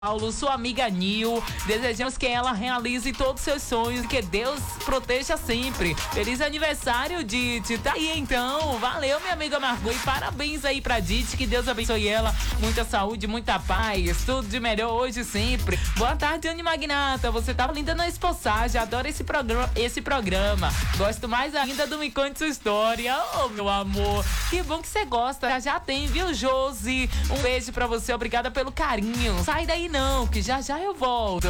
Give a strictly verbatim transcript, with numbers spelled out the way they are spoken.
Paulo, sua amiga Nil. Desejamos que ela realize todos os seus sonhos e que Deus proteja sempre. Feliz aniversário, Dite. Tá aí então. Valeu, minha amiga Margot. E parabéns aí pra Dite. Que Deus abençoe ela. Muita saúde, muita paz. Tudo de melhor hoje e sempre. Boa tarde, Anne Magnata. Você tá linda na espossagem. Adoro esse programa, esse programa. Gosto mais ainda do Me Conte Sua História. Oh, meu amor. Que bom que você gosta. Já, já tem, viu, Josi? Um beijo pra você. Obrigada pelo carinho. Sai daí não, que já já eu volto.